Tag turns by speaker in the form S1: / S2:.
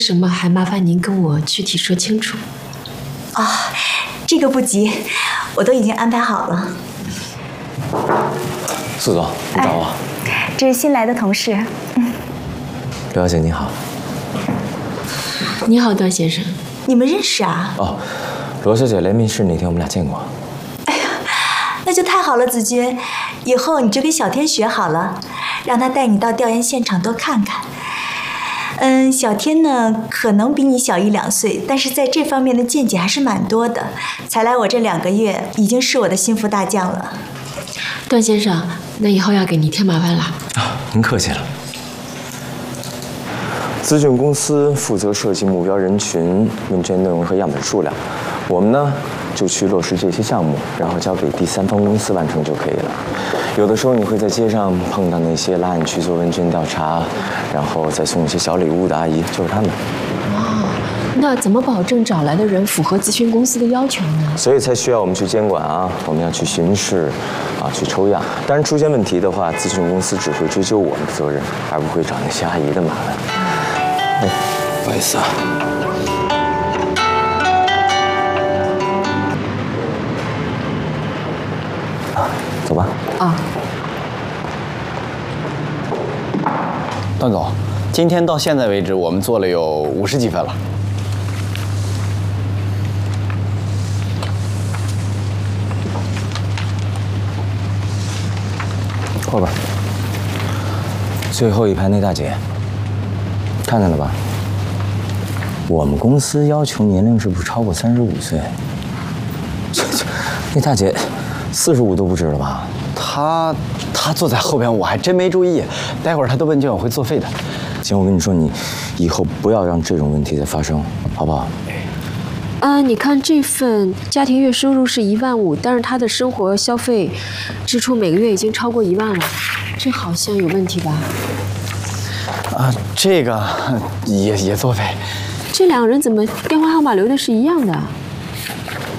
S1: 什么还麻烦您跟我具体说清楚。
S2: 哦，这个不急，我都已经安排好了。
S3: 苏总，你找我？
S2: 这是新来的同事。
S3: 刘小姐你好。
S1: 你好，段先生。
S2: 你们认识啊？
S3: 哦，罗小姐来面试那天我们俩见过。
S2: 哎呀，那就太好了，子君，以后你就跟小天学好了，让他带你到调研现场多看看。小天呢，可能比你小1、2岁，但是在这方面的见解还是蛮多的。才来我这2个月，已经是我的心腹大将了。
S1: 段先生，那以后要给您添麻烦了。
S3: 啊，您客气了。咨询公司负责设计目标人群、问卷内容和样本数量，我们呢就去落实这些项目，然后交给第三方公司完成就可以了。有的时候你会在街上碰到那些拉你去做问卷调查，然后再送一些小礼物的阿姨，就是他们。
S1: 哦，那怎么保证找来的人符合咨询公司的要求呢？
S3: 所以才需要我们去监管啊，我们要去巡视，去抽样。当然出现问题的话，咨询公司只会追究我们的责任，而不会找那些阿姨的麻烦。哎，不好意思啊。走吧。
S1: 啊。
S4: 段总，今天到现在为止，我们做了有50几份了。
S3: 后边，最后一排那大姐，看见了吧？我们公司要求年龄是不超过35岁。那大姐45都不止了吧？
S4: 她坐在后边，我还真没注意。待会儿她的问卷我会作废的。
S3: 行，我跟你说，你以后不要让这种问题再发生，好不好？
S1: 你看这份家庭月收入是15000，但是他的生活消费支出每个月已经超过1万了，这好像有问题吧？
S4: 这个也作废。
S1: 这2个人怎么电话号码留的是一样的？